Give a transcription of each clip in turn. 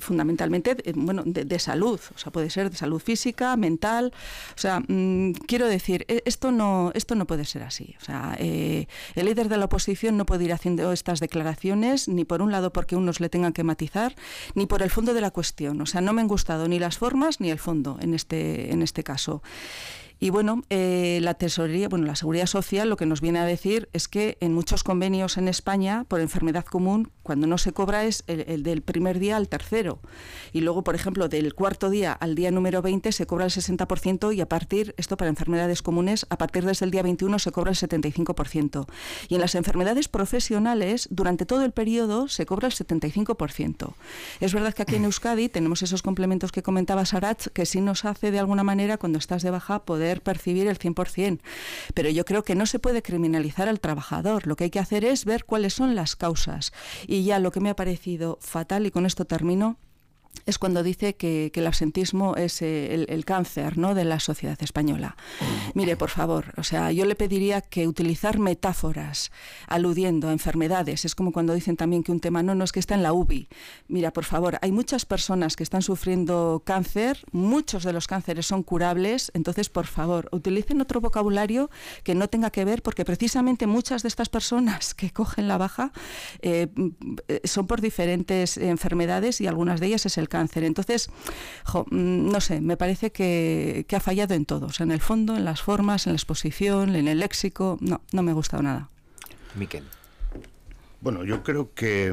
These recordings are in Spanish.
fundamentalmente, de salud, o sea, puede ser de salud física, mental, o sea, quiero decir, esto no puede ser así, o sea, el líder de la oposición no puede ir haciendo estas declaraciones, ni por un lado porque unos le tengan que matizar, ni por el fondo de la cuestión, o sea, no me han gustado ni las formas ni el fondo en este caso. Y bueno, la tesorería, la Seguridad Social lo que nos viene a decir es que en muchos convenios en España, por enfermedad común, cuando no se cobra es el del primer día al tercero. Y luego, por ejemplo, del cuarto día al día número 20 se cobra el 60% y a partir, esto para enfermedades comunes, a partir desde el día 21 se cobra el 75%. Y en las enfermedades profesionales, durante todo el periodo se cobra el 75%. Es verdad que aquí en Euskadi tenemos esos complementos que comentaba Saratz, que sí nos hace de alguna manera, cuando estás de baja, poder percibir el 100%, pero yo creo que no se puede criminalizar al trabajador, lo que hay que hacer es ver cuáles son las causas. Y ya lo que me ha parecido fatal, y con esto termino, es cuando dice que el absentismo es el cáncer, ¿no?, de la sociedad española. Mire, por favor, o sea, yo le pediría que utilizar metáforas aludiendo a enfermedades, es como cuando dicen también que un tema no es que está en la UBI. Mira, por favor, hay muchas personas que están sufriendo cáncer, muchos de los cánceres son curables, entonces, por favor, utilicen otro vocabulario que no tenga que ver, porque precisamente muchas de estas personas que cogen la baja son por diferentes enfermedades y algunas de ellas es el cáncer. Entonces, no sé, me parece que ha fallado en todo, o sea, en el fondo, en las formas, en la exposición, en el léxico, no me ha gustado nada. Miquel. Bueno, yo creo que,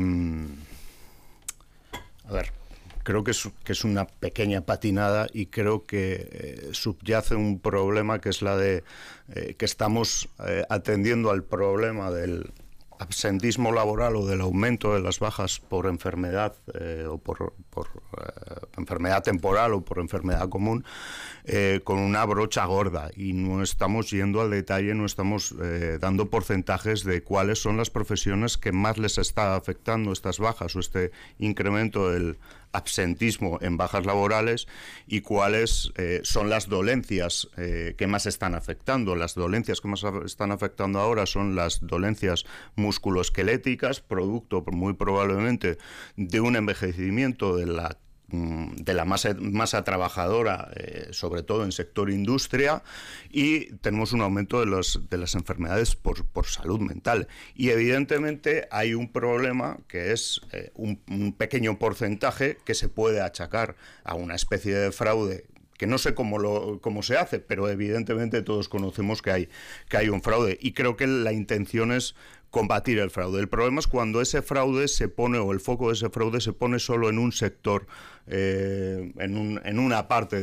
creo que es una pequeña patinada y creo que subyace un problema que es la de que estamos atendiendo al problema del absentismo laboral o del aumento de las bajas por enfermedad o por enfermedad temporal o por enfermedad común con una brocha gorda, y no estamos yendo al detalle, no estamos dando porcentajes de cuáles son las profesiones que más les está afectando estas bajas o este incremento del absentismo en bajas laborales, y cuáles son las dolencias que más están afectando. Las dolencias que más están afectando ahora son las dolencias musculoesqueléticas, producto muy probablemente de un envejecimiento de la masa trabajadora, sobre todo en sector industria, y tenemos un aumento de las enfermedades por salud mental. Y evidentemente hay un problema que es un pequeño porcentaje que se puede achacar a una especie de fraude, que no sé cómo se hace, pero evidentemente todos conocemos que hay un fraude, y creo que la intención es combatir el fraude. El problema es cuando ese fraude se pone, o el foco de ese fraude se pone solo en un sector, en una parte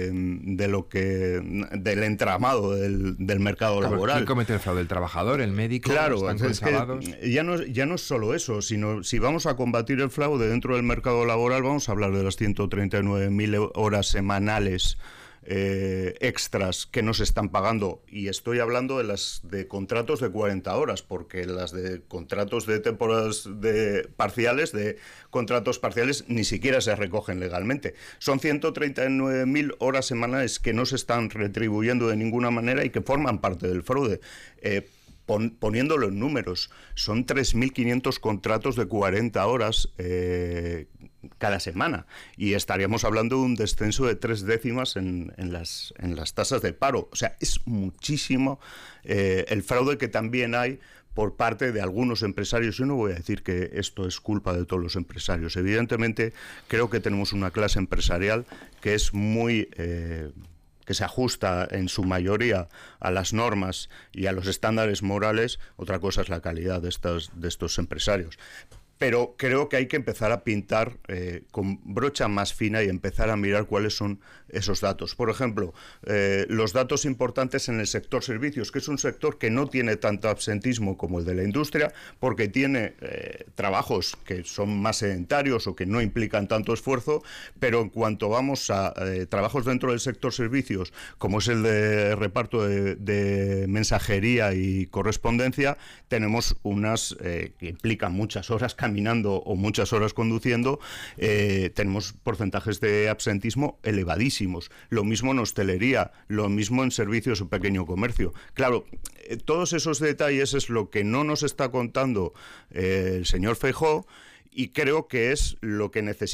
del entramado del mercado laboral. ¿Quién comete el fraude? ¿El trabajador? ¿El médico? Claro, es que ya no es solo eso, sino si vamos a combatir el fraude dentro del mercado laboral, vamos a hablar de las 139.000 horas semanales extras que no se están pagando, y estoy hablando de las de contratos de 40 horas, porque las de contratos de temporadas parciales, de contratos parciales, ni siquiera se recogen legalmente. Son 139.000 horas semanales que no se están retribuyendo de ninguna manera y que forman parte del fraude. Poniéndolo en números, son 3.500 contratos de 40 horas cada semana, y estaríamos hablando de un descenso de 3 décimas en las tasas de paro. O sea, es muchísimo el fraude que también hay por parte de algunos empresarios. Yo no voy a decir que esto es culpa de todos los empresarios. Evidentemente, creo que tenemos una clase empresarial que es muy que se ajusta en su mayoría a las normas y a los estándares morales. Otra cosa es la calidad de estos empresarios. Pero creo que hay que empezar a pintar con brocha más fina y empezar a mirar cuáles son esos datos. Por ejemplo, los datos importantes en el sector servicios, que es un sector que no tiene tanto absentismo como el de la industria, porque tiene trabajos que son más sedentarios o que no implican tanto esfuerzo, pero en cuanto vamos a trabajos dentro del sector servicios, como es el de reparto de mensajería y correspondencia, tenemos unas que implican muchas horas caminando o muchas horas conduciendo, tenemos porcentajes de absentismo elevadísimos. Lo mismo en hostelería, lo mismo en servicios o pequeño comercio. Claro, todos esos detalles es lo que no nos está contando el señor Feijóo, y creo que es lo que necesita